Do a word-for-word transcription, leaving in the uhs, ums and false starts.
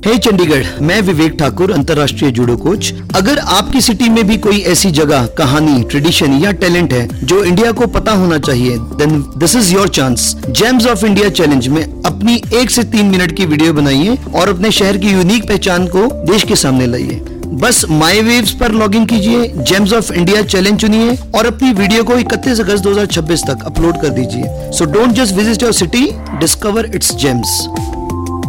हे चंडीगढ़, मैं विवेक ठाकुर, अंतर्राष्ट्रीय judo coach. अगर आपकी सिटी में भी कोई ऐसी जगह, कहानी, ट्रेडिशन या टैलेंट है जो इंडिया को पता होना चाहिए, then this is your chance. James of India challenge में अपनी एक से तीन मिनट की वीडियो बनाइए और अपने शहर की यूनिक पहचान को देश के सामने लाइए। बस माई वेव्स पर लॉगिन कीजिए, जेम्स ऑफ इंडिया चैलेंज चुनिए और अपनी वीडियो को इकतीस अगस्त दो हज़ार छब्बीस तक अपलोड कर दीजिए। So don't just visit your city, discover it's James.